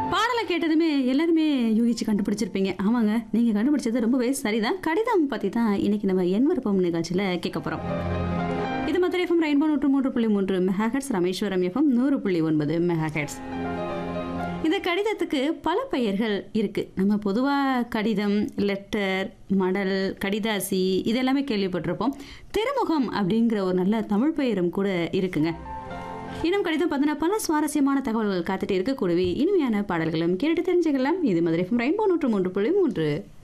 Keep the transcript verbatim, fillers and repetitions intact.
பாடலை கேட்டதுமே எல்லாருமே யூகிச்சு கண்டுபிடிச்சிருப்பீங்க. ஆமாங்க, நீங்கள் கண்டுபிடிச்சது ரொம்பவே சரிதான். கடிதம் பற்றி தான் இன்னைக்கு நம்ம என் விருப்பம் நிகழ்ச்சியில் கேட்க போகிறோம். இது மதுரை எஃப்எம் ரெயின்போ நூற்று மூன்று புள்ளி மூன்று மெகாஹெட்ஸ், ராமேஸ்வரம் எஃப்எம் நூறு புள்ளி ஒன்பது மெகாஹெட்ஸ். இந்த கடிதத்துக்கு பல பெயர்கள் இருக்குது. நம்ம பொதுவாக கடிதம், லெட்டர், மடல், கடிதாசி இதெல்லாமே கேள்விப்பட்டிருப்போம். திருமுகம் அப்படிங்கிற ஒரு நல்ல தமிழ் பெயரும் கூட இருக்குங்க. இன்னும் கடிதம் பார்த்தீங்கன்னா பல சுவாரஸ்யமான தகவல்கள் காத்துட்டு இருக்கக்கூடவே இனிமையான பாடல்களும் கேட்டு தெரிஞ்சுக்கலாம். இது மதுரை எஃப்எம் ரெயின்போ நூற்று மூன்று புள்ளி மூன்று.